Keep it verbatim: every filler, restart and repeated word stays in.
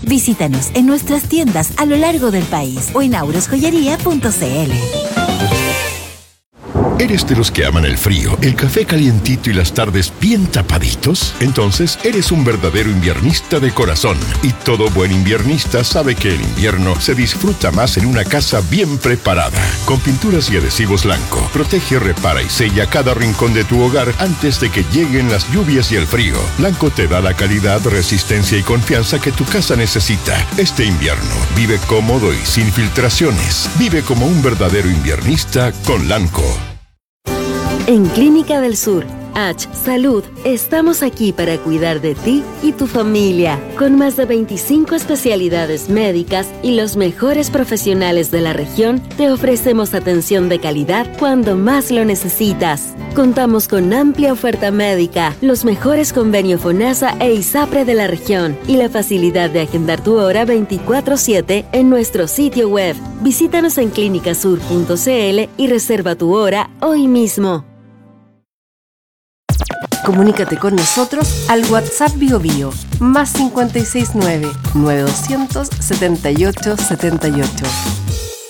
Visítanos en nuestras tiendas a lo largo del país o en auros joyería punto c l. ¿Eres de los que aman el frío, el café calientito y las tardes bien tapaditos? Entonces eres un verdadero inviernista de corazón. Y todo buen inviernista sabe que el invierno se disfruta más en una casa bien preparada. Con pinturas y adhesivos Lanco, protege, repara y sella cada rincón de tu hogar antes de que lleguen las lluvias y el frío. Lanco te da la calidad, resistencia y confianza que tu casa necesita. Este invierno, vive cómodo y sin filtraciones. Vive como un verdadero inviernista con Lanco. En Clínica del Sur, H Salud, estamos aquí para cuidar de ti y tu familia, con más de veinticinco especialidades médicas y los mejores profesionales de la región. Te ofrecemos atención de calidad cuando más lo necesitas. Contamos con amplia oferta médica, los mejores convenios FONASA e ISAPRE de la región y la facilidad de agendar tu hora veinticuatro siete en nuestro sitio web. Visítanos en clínica sur punto c l y reserva tu hora hoy mismo. Comunícate con nosotros al WhatsApp Bio Bio, más cinco seis nueve, nueve dos cero cero, siete ocho siete ocho.